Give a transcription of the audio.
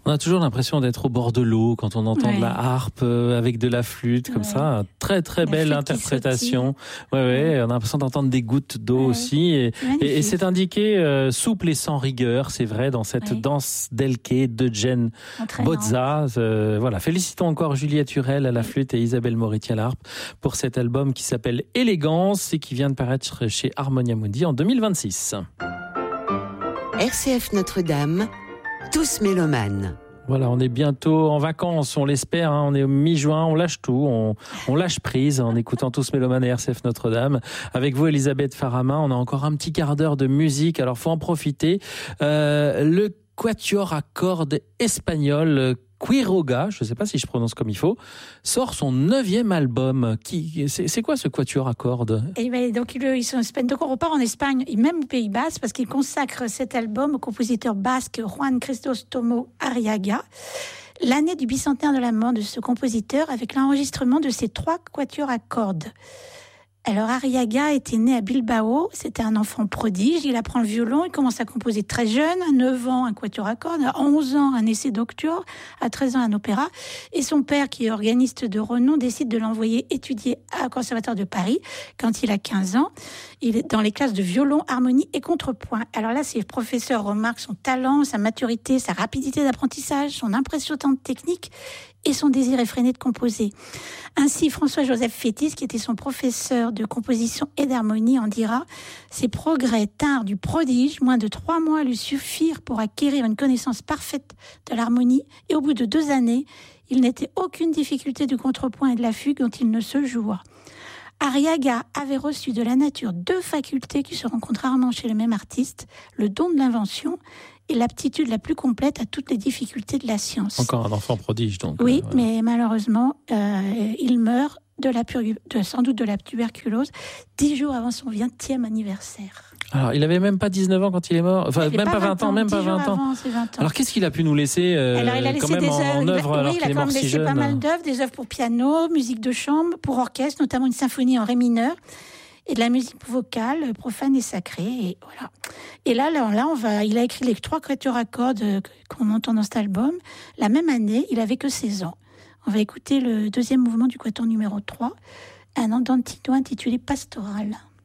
On a toujours l'impression d'être au bord de l'eau quand on entend de la harpe avec de la flûte, comme ça. Très, très belle interprétation. On a l'impression d'entendre des gouttes d'eau aussi. Et c'est indiqué souple et sans rigueur, c'est vrai, dans cette danse d'Elke de Jen Bozza. Voilà. Félicitons encore Juliette Hurel à la flûte et Isabelle Moretti à la harpe pour cet album qui s'appelle Élégance et qui vient de paraître chez Harmonia Mundi en 2026. RCF Notre-Dame, tous mélomanes. Voilà, on est bientôt en vacances, on l'espère, on est au mi-juin, on lâche tout, on lâche prise en écoutant Tous Mélomanes et RCF Notre-Dame. Avec vous, Elisabeth Farama, on a encore un petit quart d'heure de musique, alors faut en profiter. Le quatuor à cordes espagnol Quiroga, je ne sais pas si je prononce comme il faut, sort son 9e album. C'est quoi ce quatuor à cordes ? Donc ils sont donc on repart en Espagne et même au Pays Basque parce qu'ils consacrent cet album au compositeur basque Juan Crisóstomo Arriaga. L'année du bicentenaire de la mort de ce compositeur avec l'enregistrement de ses 3 quatuors à cordes. Alors Arriaga était né à Bilbao, c'était un enfant prodige, il apprend le violon, il commence à composer très jeune, à 9 ans un quatuor à cordes, à 11 ans un essai d'octuor, à 13 ans un opéra, et son père qui est organiste de renom décide de l'envoyer étudier au Conservatoire de Paris quand il a 15 ans. Il est dans les classes de violon, harmonie et contrepoint. Alors là, ses professeurs remarquent son talent, sa maturité, sa rapidité d'apprentissage, son impressionnante technique et son désir effréné de composer. Ainsi, François-Joseph Fétis, qui était son professeur de composition et d'harmonie, en dira « Ses progrès tinrent du prodige, moins de 3 mois lui suffirent pour acquérir une connaissance parfaite de l'harmonie, et au bout de 2 années, il n'était aucune difficulté du contrepoint et de la fugue dont il ne se joua. » Arriaga avait reçu de la nature 2 facultés qui se rencontrent rarement chez le même artiste, le don de l'invention et l'aptitude la plus complète à toutes les difficultés de la science. Encore un enfant prodige, donc. Oui, mais malheureusement, il meurt sans doute de la tuberculose 10 jours avant son 20e anniversaire. Alors, il avait même pas 19 ans quand il est mort. Enfin, même pas 20 ans, même pas 20 ans. Avant, c'est 20 ans. Alors, qu'est-ce qu'il a pu nous laisser Alors, il a laissé quand même des en œuvre alors qu'il est mort si jeune ? Il a quand même laissé pas mal d'œuvres, des œuvres pour piano, musique de chambre, pour orchestre, notamment une symphonie en ré mineur, et de la musique vocale, profane et sacrée, et voilà. Et là, il a écrit les 3 quatuors à cordes qu'on entend dans cet album. La même année, il avait que 16 ans. On va écouter le 2e mouvement du quatuor numéro 3, un andantino intitulé Pastoral.